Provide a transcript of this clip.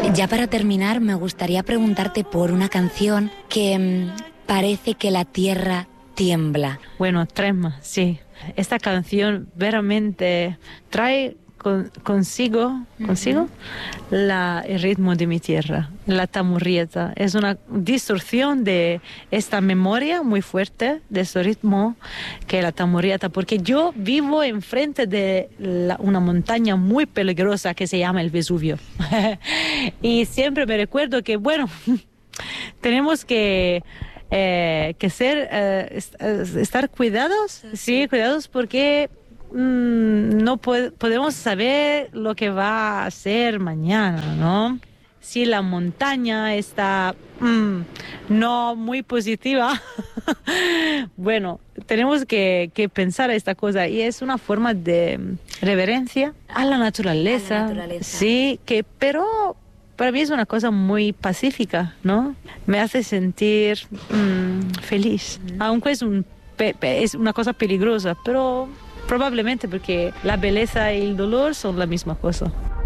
Ya para terminar, me gustaría preguntarte por una canción que parece que la tierra tiembla. Bueno, Trema, sí. Esta canción veramente trae consigo el ritmo de mi tierra, la tamurrieta. Es una distorsión de esta memoria muy fuerte de ese ritmo que es la tamurrieta, porque yo vivo enfrente de una montaña muy peligrosa que se llama el Vesubio. Y siempre me recuerdo que, bueno, tenemos que estar cuidados, sí, cuidados porque no podemos saber lo que va a ser mañana, ¿no? Si la montaña está no muy positiva, bueno, tenemos que pensar esta cosa y es una forma de reverencia a la naturaleza, sí, pero para mí es una cosa muy pacífica, ¿no? Me hace sentir feliz, aunque es una cosa peligrosa, pero probablemente porque la belleza y el dolor son la misma cosa.